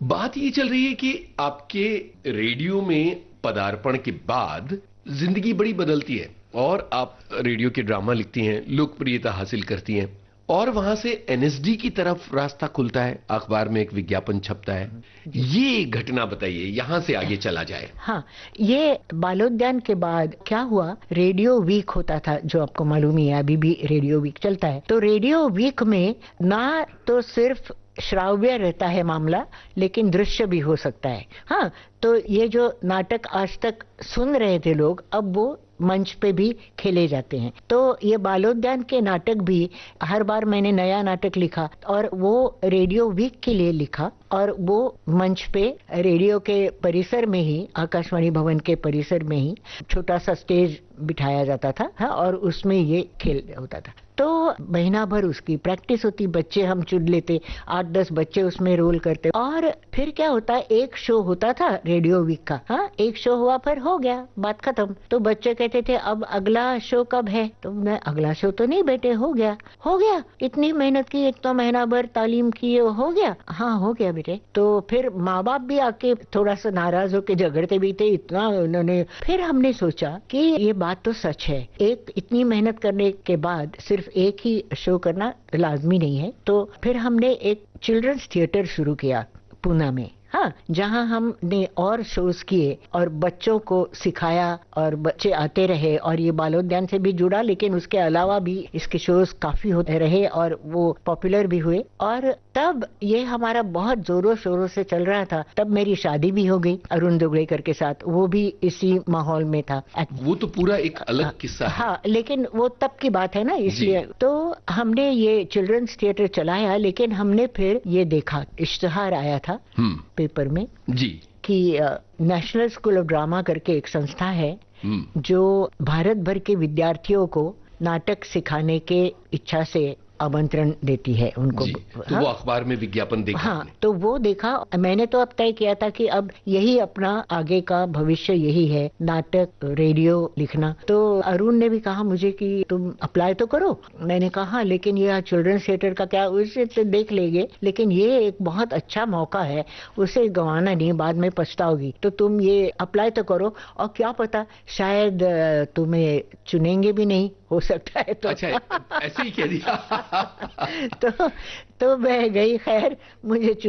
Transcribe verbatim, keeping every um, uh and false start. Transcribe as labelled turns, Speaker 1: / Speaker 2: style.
Speaker 1: बात ये चल रही है कि आपके रेडियो में पदार्पण के बाद जिंदगी बड़ी बदलती है और आप रेडियो के ड्रामा लिखती हैं, लोकप्रियता हासिल करती हैं और वहां से एनएसडी की तरफ रास्ता खुलता है, अखबार में एक विज्ञापन छपता है। ये घटना बताइए, यहां से आगे चला जाए।
Speaker 2: हाँ, ये बालोद्यान के बाद क्या हुआ, रेडियो वीक होता था, जो आपको मालूम ही है, अभी भी रेडियो वीक चलता है। तो रेडियो वीक में ना तो सिर्फ श्राव्य रहता है मामला, लेकिन दृश्य भी हो सकता है। हाँ, तो ये जो नाटक आज तक सुन रहे थे लोग, अब वो मंच पे भी खेले जाते हैं। तो ये बालोद्यान के नाटक भी, हर बार मैंने नया नाटक लिखा और वो रेडियो वीक के लिए लिखा, और वो मंच पे रेडियो के परिसर में ही, आकाशवाणी भवन के परिसर में ही छोटा सा स्टेज बिठाया जाता था। हाँ, और उसमें ये खेल होता था। तो महीना भर उसकी प्रैक्टिस होती, बच्चे हम चुन लेते, आठ दस बच्चे उसमें रोल करते, और फिर क्या होता, एक शो होता था रेडियो वीक का। हाँ, एक शो हुआ, फिर हो गया, बात खत्म। तो बच्चे कहते थे अब अगला शो कब है, तो मैं, अगला शो तो नहीं बेटे, हो गया हो गया इतनी मेहनत की, इतना महीना भर तालीम की, हो गया। हाँ, हो गया बेटे। तो फिर माँ बाप भी आके थोड़ा सा नाराज होके झगड़ते भी थे, इतना उन्होंने। फिर हमने सोचा कि ये बात तो सच है, एक इतनी मेहनत करने के बाद सिर्फ एक ही शो करना लाजमी नहीं है। तो फिर हमने एक चिल्ड्रंस थिएटर शुरू किया पूना में। हाँ, जहाँ हमने और शोज किए और बच्चों को सिखाया और बच्चे आते रहे, और ये बालोद्यान से भी जुड़ा, लेकिन उसके अलावा भी इसके शोज काफी होते रहे और वो पॉपुलर भी हुए। और तब ये हमारा बहुत जोरों शोरों से चल रहा था। तब मेरी शादी भी हो गई अरुण दुगड़ेकर के साथ, वो भी इसी माहौल में था।
Speaker 1: वो तो पूरा एक अलग किस्सा है।
Speaker 2: हाँ, लेकिन वो तब की बात है ना, इसलिए तो हमने ये चिल्ड्रंस थिएटर चलाया। लेकिन हमने फिर ये देखा, इश्तिहार आया था पेपर में
Speaker 1: जी
Speaker 2: कि नेशनल स्कूल ऑफ ड्रामा करके एक संस्था है जो भारत भर के विद्यार्थियों को नाटक सिखाने के इच्छा से आमंत्रण देती है उनको।
Speaker 1: तो हाँ? वो अखबार में विज्ञापन देखा।
Speaker 2: हाँ, तो वो देखा। मैंने तो अब तय किया था कि अब यही अपना आगे का भविष्य यही है, नाटक, रेडियो लिखना। तो अरुण ने भी कहा मुझे कि तुम अप्लाई तो करो। मैंने कहा हाँ, लेकिन ये चिल्ड्रंस थिएटर का क्या, उसे तो देख लेंगे, लेकिन ये एक बहुत अच्छा मौका है, उसे गंवाना नहीं, बाद में पछताओगी। तो तुम ये अप्लाई तो करो, और क्या पता शायद तुम्हें चुनेंगे भी नहीं, हो सकता है। तो
Speaker 1: अच्छा, ऐसे ही कह दिया।
Speaker 2: तो तो मैं गई, खैर मुझे